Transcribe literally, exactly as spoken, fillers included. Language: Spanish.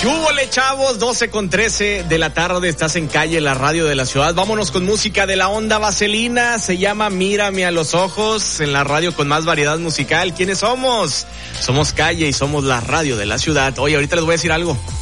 ¿Qué hubo, le, chavos? doce con trece de la tarde, estás en Calle, la radio de la ciudad. Vámonos con música de la onda vaselina. Se llama Mírame a los ojos, en la radio con más variedad musical. ¿Quiénes somos? Somos Calle y somos la radio de la ciudad. Oye, ahorita les voy a decir algo.